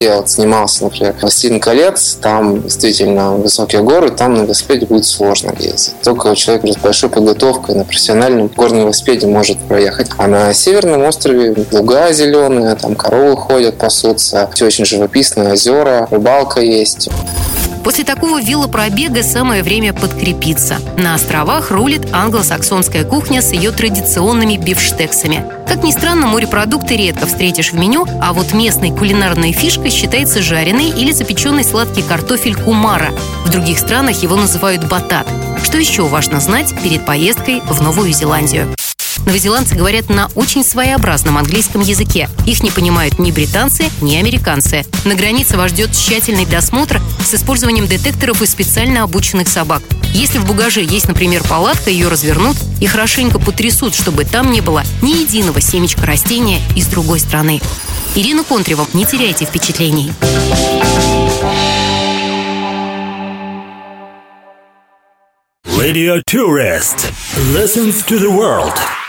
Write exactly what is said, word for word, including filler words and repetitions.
Я вот занимался, например, «Властелин колец», там действительно высокие горы, там на велосипеде будет сложно ездить. Только человек с большой подготовкой на профессиональном горном велосипеде может проехать. А на Северном острове луга зеленые, там коровы ходят, пасутся, все очень живописно, озера, рыбалка есть. После такого велопробега самое время подкрепиться. На островах рулит англосаксонская кухня с ее традиционными бифштексами. Как ни странно, морепродукты редко встретишь в меню, а вот местной кулинарной фишкой считается жареный или запеченный сладкий картофель кумара. В других странах его называют батат. Что еще важно знать перед поездкой в Новую Зеландию? Новозеландцы говорят на очень своеобразном английском языке. Их не понимают ни британцы, ни американцы. На границе вас ждет тщательный досмотр с использованием детекторов и специально обученных собак. Если в багаже есть, например, палатка, ее развернут и хорошенько потрясут, чтобы там не было ни единого семечка растения из другой страны. Ирина Контрева, не теряйте впечатлений. Radio Tourist listens to the world.